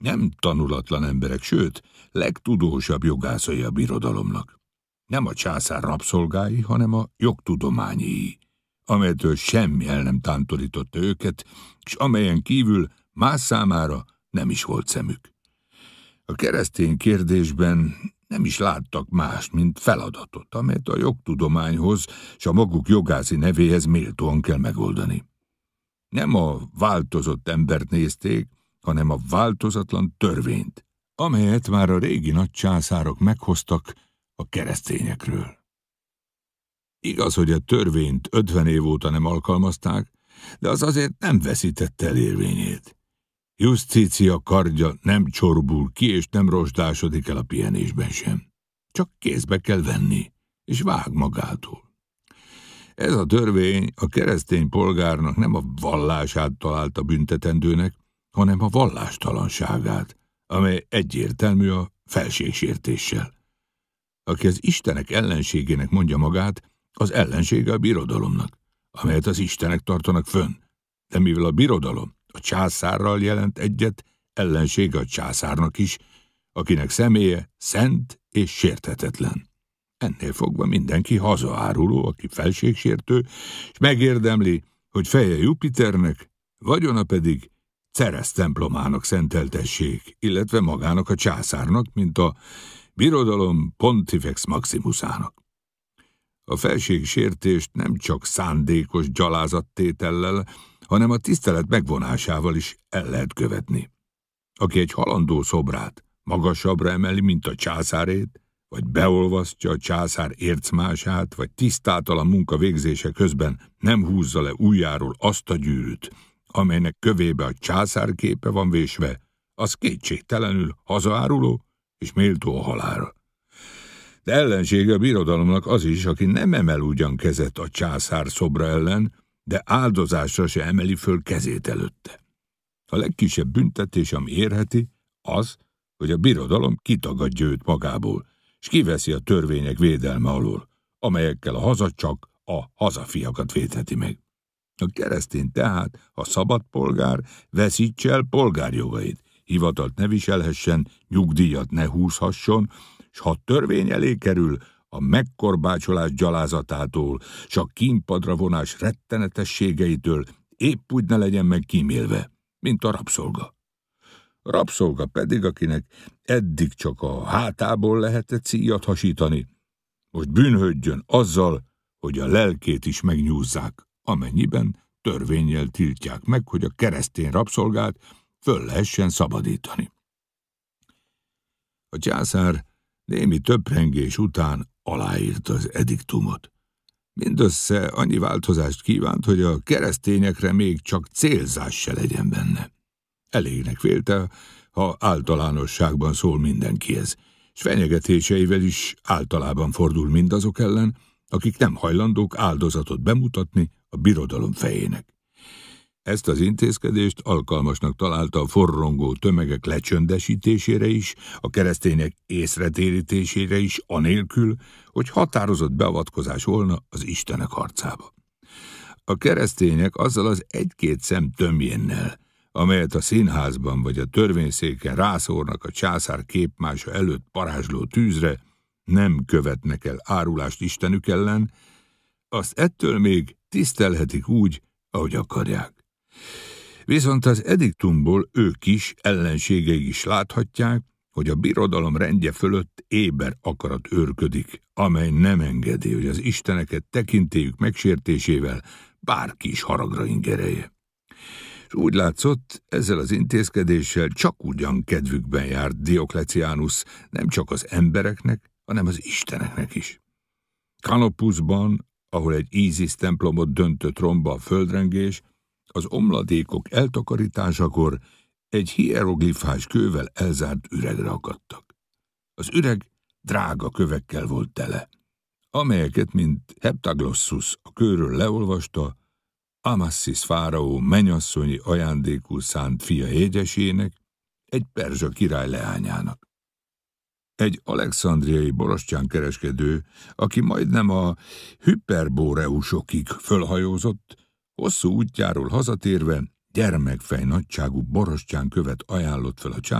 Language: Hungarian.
Nem tanulatlan emberek, sőt, legtudósabb jogászai a birodalomnak. Nem a császár rabszolgái, hanem a jogtudományéi, amelytől semmi el nem tántorította őket, és amelyen kívül más számára nem is volt szemük. A keresztény kérdésben nem is láttak mást, mint feladatot, amelyet a jogtudományhoz és a maguk jogászi nevéhez méltóan kell megoldani. Nem a változott embert nézték, hanem a változatlan törvényt, amelyet már a régi nagy császárok meghoztak a keresztényekről. Igaz, hogy a törvényt 50 év óta nem alkalmazták, de az azért nem veszítette el érvényét. Justícia kardja nem csorbul ki, és nem rozsdásodik el a pihenésben sem. Csak kézbe kell venni, és vág magától. Ez a törvény a keresztény polgárnak nem a vallását találta büntetendőnek, hanem a vallástalanságát, amely egyértelmű a felségsértéssel. Aki az istenek ellenségének mondja magát, az ellensége a birodalomnak, amelyet az istenek tartanak fönn. De mivel a birodalom a császárral jelent egyet, ellensége a császárnak is, akinek személye szent és sérthetetlen. Ennél fogva mindenki hazaáruló, aki felségsértő, és megérdemli, hogy feje Jupiternek, vagyona pedig Ceres templomának szenteltessék, illetve magának a császárnak, mint a birodalom Pontifex Maximusának. A felségsértést nem csak szándékos gyalázattétellel, hanem a tisztelet megvonásával is el lehet követni. Aki egy halandó szobrát magasabbra emeli, mint a császárét, vagy beolvasztja a császár ércmását, vagy tisztátalan munka végzése közben nem húzza le ujjáról azt a gyűrűt, amelynek kövébe a császár képe van vésve, az kétségtelenül hazaáruló és méltó a halálra. De ellensége a birodalomnak az is, aki nem emel ugyan kezet a császár szobra ellen, de áldozásra se emeli föl kezét előtte. A legkisebb büntetés, ami érheti, az, hogy a birodalom kitagadja őt magából, és kiveszi a törvények védelme alól, amelyekkel a haza csak a hazafiakat védheti meg. A keresztény tehát, ha szabad polgár, veszítse el polgárjogait, hivatalt ne viselhessen, nyugdíjat ne húzhasson, s ha törvény elé kerül, a megkorbácsolás gyalázatától, s a kínpadra vonás rettenetességeitől épp úgy ne legyen meg kímélve, mint a rabszolga. A rabszolga pedig, akinek eddig csak a hátából lehetett szíjat hasítani, most bűnhődjön azzal, hogy a lelkét is megnyúzzák, amennyiben törvénnyel tiltják meg, hogy a keresztény rabszolgát föl lehessen szabadítani. A császár némi töprengés után aláírta az ediktumot. Mindössze annyi változást kívánt, hogy a keresztényekre még csak célzás se legyen benne. Elégnek vélte, ha általánosságban szól mindenkihez, és fenyegetéseivel is általában fordul mindazok ellen, akik nem hajlandók áldozatot bemutatni a birodalom fejének. Ezt az intézkedést alkalmasnak találta a forrongó tömegek lecsöndesítésére is, a keresztények észretérítésére is, anélkül, hogy határozott beavatkozás volna az istenek harcába. A keresztények azzal az egy-két szem tömjénnel, amelyet a színházban vagy a törvényszéken rászórnak a császár képmása előtt parázsló tűzre, nem követnek el árulást istenük ellen, azt ettől még tisztelhetik úgy, ahogy akarják. Viszont az ediktumból ők is, ellenségeik is láthatják, hogy a birodalom rendje fölött éber akarat őrködik, amely nem engedi, hogy az isteneket tekintélyük megsértésével bárki is haragra ingerelje. És úgy látszott, ezzel az intézkedéssel csak ugyan kedvükben járt Dioklecianus nem csak az embereknek, hanem az isteneknek is. Kanopuszban, ahol egy Ízisz templomot döntött romba a földrengés, az omladékok eltakarításakor egy hieroglifás kővel elzárt üregre akadtak. Az üreg drága kövekkel volt tele, amelyeket, mint Heptaglossus a kőről leolvasta, Amassis fáraó mennyasszonyi ajándékul szánt fia jegyesének, egy perzsa király leányának. Egy alexandriai borostyánkereskedő, aki majdnem a Hyperboreusokig fölhajózott, hosszú útjáról hazatérve gyermekfej nagyságú borostyánkövet ajánlott fel a